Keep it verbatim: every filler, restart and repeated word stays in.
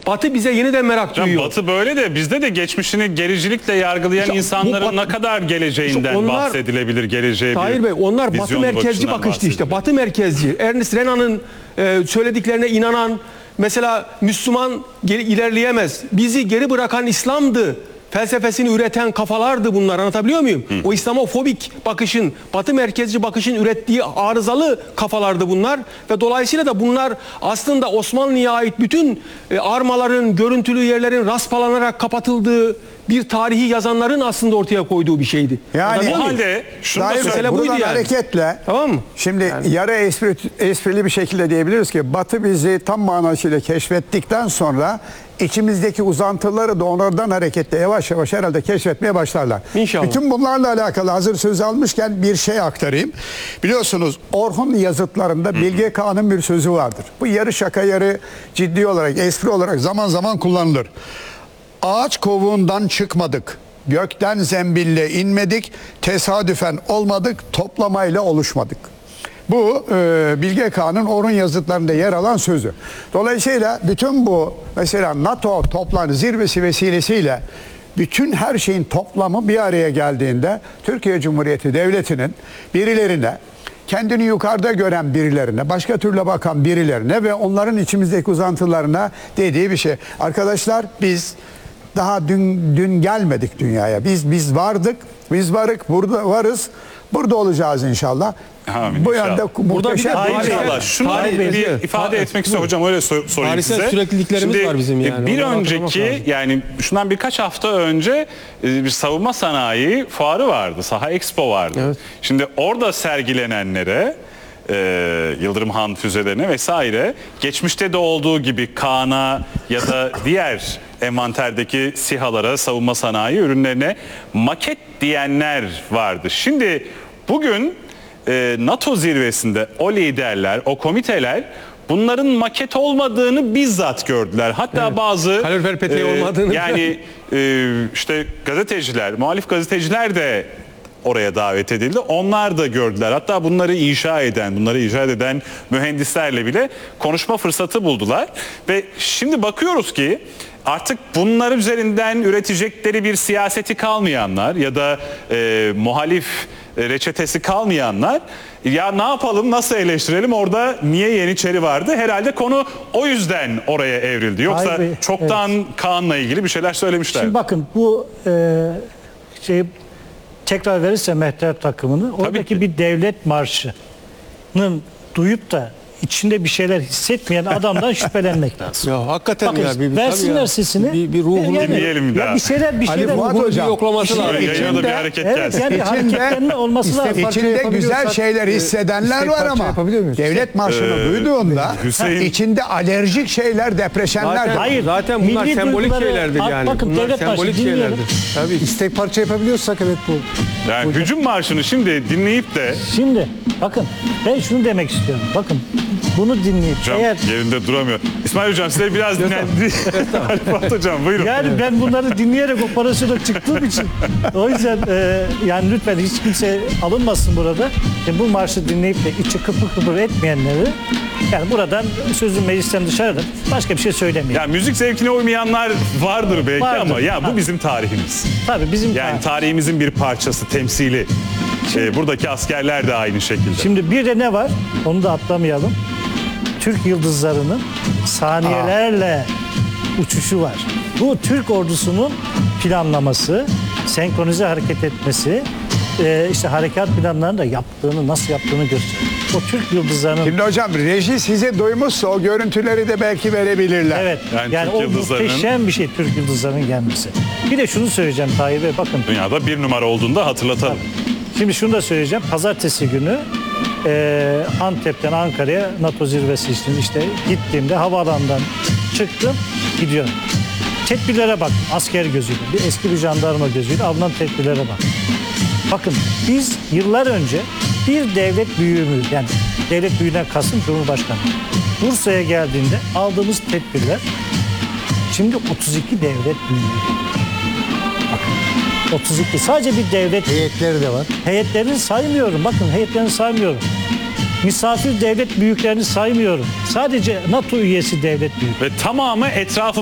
Batı bize yeniden merak Hocam, duyuyor. Batı böyle de bizde de geçmişini gericilikle yargılayan İşte insanların Bat- ne kadar geleceğinden onlar, bahsedilebilir, geleceğe Tahir bir Bey, onlar Batı vizyon merkezci bakışından bakıştı işte. bahsedilir. Batı merkezci. Ernest Renan'ın e, söylediklerine inanan, mesela Müslüman geri, ilerleyemez. Bizi geri bırakan İslam'dı felsefesini üreten kafalardı bunlar, anlatabiliyor muyum? Hı. O İslamofobik bakışın, Batı merkezci bakışın ürettiği arızalı kafalardı bunlar ve dolayısıyla da bunlar aslında Osmanlı'ya ait bütün e, armaların, görüntülü yerlerin raspalanarak kapatıldığı bir tarihi yazanların aslında ortaya koyduğu bir şeydi. Yani O halde şunu da Dair Bey, mesele buydu buradan yani. hareketle, Tamam mı? şimdi Yani. yarı espri, esprili bir şekilde diyebiliriz ki Batı bizi tam manasıyla keşfettikten sonra içimizdeki uzantıları da onlardan hareketle yavaş yavaş herhalde keşfetmeye başlarlar. İnşallah. Bütün bunlarla alakalı hazır söz almışken bir şey aktarayım. Biliyorsunuz Orhun yazıtlarında Bilge Kağan'ın bir sözü vardır. Bu yarı şaka yarı ciddi olarak, espri olarak zaman zaman kullanılır. Ağaç kovuğundan çıkmadık, gökten zembille inmedik, tesadüfen olmadık, toplamayla oluşmadık. Bu e, Bilge Kağan'ın Orhun yazıtlarında yer alan sözü. Dolayısıyla bütün bu mesela NATO toplantı zirvesi vesilesiyle bütün her şeyin toplamı bir araya geldiğinde Türkiye Cumhuriyeti Devleti'nin birilerine, kendini yukarıda gören birilerine, başka türlü bakan birilerine ve onların içimizdeki uzantılarına dediği bir şey. Arkadaşlar biz daha dün dün gelmedik dünyaya. Biz biz vardık, biz varık, burada varız. Burada olacağız inşallah. Amin, Bu inşallah. yanda muhteşem Hayır, bir şey. İnşallah. Şunu Tarih bir Bey, ifade Tarih- etmek istiyorum hocam, öyle sor- sorayım Tarihsel size. sürekliliklerimiz Şimdi, var bizim yani. Bir Onları hatırlamak önceki lazım. yani şundan birkaç hafta önce e, bir savunma sanayi fuarı vardı. Saha Expo vardı. Evet. Şimdi orada sergilenenlere e, Yıldırım Han füzelerine vesaire geçmişte de olduğu gibi Kaan'a ya da diğer envanterdeki SİHA'lara, savunma sanayi ürünlerine maket diyenler vardı. Şimdi bugün e, NATO zirvesinde o liderler, o komiteler bunların maket olmadığını bizzat gördüler. Hatta Evet. bazı Kalorifer peteği olmadığını. yani e, işte gazeteciler, muhalif gazeteciler de oraya davet edildi. Onlar da gördüler. Hatta bunları inşa eden, bunları icat eden mühendislerle bile konuşma fırsatı buldular. Ve şimdi bakıyoruz ki artık bunlar üzerinden üretecekleri bir siyaseti kalmayanlar ya da e, muhalif e, reçetesi kalmayanlar, ya ne yapalım, nasıl eleştirelim, orada niye Yeniçeri vardı? Herhalde konu o yüzden oraya evrildi. Yoksa Hayır Bey, çoktan evet. Kaan'la ilgili bir şeyler söylemişler. Şimdi bakın bu e, şey tekrar verirse Mehtap takımını, oradaki ki. bir devlet marşının duyup da içinde bir şeyler hissetmeyen adamdan şüphelenmek lazım. Ya hakikaten Bakın, ya. Bir, versinler tabii ya. sesini. Bir, bir ruhunu Yani- Dinleyelim bir ya daha. bir şeyler bir Ali şeyler Fuat ruhunu bir Hocam, yoklaması lazım. Böyle yayına da bir içinde- hareket Evet, gelsin. yani hareketlerinin olması lazım. İçinde güzel şeyler hissedenler var ama devlet marşını Ee, duyduğunda Hüseyin- içinde alerjik şeyler, depreşenler Zaten, de. Hayır. zaten bunlar Milli sembolik duyguları- şeylerdir Bak- yani. bakın, bunlar devlet marşı sembolik dinleyelim. şeylerdir. Tabii. İstek parça yapabiliyorsak evet bu. Yani hücum marşını şimdi dinleyip de Şimdi bakın ben şunu demek istiyorum. Bakın bunu dinleyip hocam eğer yerinde duramıyor. İsmail hocam size biraz dinlendi. Ali Fuat hocam buyurun. yani ben bunları dinleyerek operasyona çıktığım için o yüzden e, yani lütfen hiç kimse alınmasın burada. E, bu marşı dinleyip de içi kıpır kıpır etmeyenleri, yani buradan sözün meclisten dışarıda başka bir şey söylemiyorum. Ya müzik zevkine uymayanlar vardır belki Vardır. ama ya bu Ha. bizim tarihimiz. Tabii bizim Yani tarihimizin bir parçası, temsili. Ee, buradaki askerler de aynı şekilde. Şimdi bir de ne var? Onu da atlamayalım. Türk yıldızlarının saniyelerle uçuşu var. Bu Türk ordusunun planlaması, senkronize hareket etmesi, e, işte harekat planlarını da yaptığını, nasıl yaptığını gösteriyor. O Türk yıldızlarının... Şimdi hocam reji sizi duymuşsa o görüntüleri de belki verebilirler. Evet. Yani Yani, Türk o yıldızlarının- muhteşem bir şey Türk yıldızlarının gelmesi. Bir de şunu söyleyeceğim Tahir Bey, bakın. Dünyada bir numara olduğunu da hatırlatalım. Şimdi şunu da söyleyeceğim. Pazartesi günü e, Antep'ten Ankara'ya NATO zirvesi için işte gittiğimde havaalanından çıktım, gidiyorum. Tedbirlere bak, asker gözüyle, bir eski bir jandarma gözüyle alınan tedbirlere bak. Bakın biz yıllar önce bir devlet büyüğümüz, yani devlet büyüğünden kasım Cumhurbaşkanı, Bursa'ya geldiğinde aldığımız tedbirler şimdi otuz iki devlet büyüğü. Bakın otuz iki sadece bir devlet. Heyetleri de var. Heyetlerini saymıyorum. Bakın heyetlerini saymıyorum. Misafir devlet büyüklerini saymıyorum. Sadece NATO üyesi devlet büyük. Ve tamamı etrafı